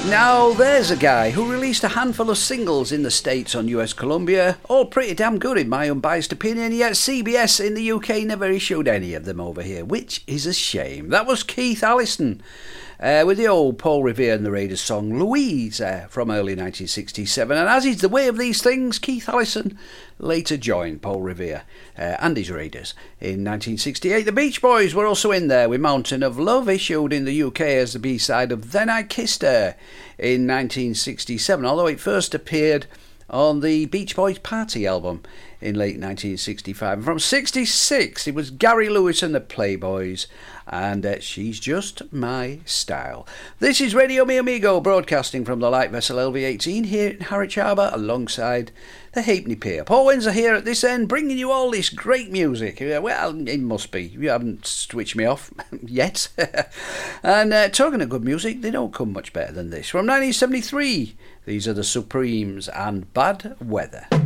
Now, there's a guy who released a handful of singles in the States on US Columbia, all pretty damn good in my unbiased opinion, yet CBS in the UK never issued any of them over here, which is a shame. That was Keith Allison with the old Paul Revere and the Raiders song Louise from early 1967, and as is the way of these things, Keith Allison later joined Paul Revere and his Raiders in 1968. The Beach Boys were also in there with Mountain of Love, issued in the UK as the B-side of Then I Kissed Her in 1967, although it first appeared on the Beach Boys Party album in late 1965. And from 66 it was Gary Lewis and the Playboys and She's Just My Style. This is Radio Mi Amigo, broadcasting from the light vessel LV-18 here in Harwich Harbour alongside the Halfpenny Pier. Paul Windsor here at this end, bringing you all this great music. Well, it must be. You haven't switched me off yet. And talking of good music, they don't come much better than this. From 1973, these are the Supremes and Bad Weather.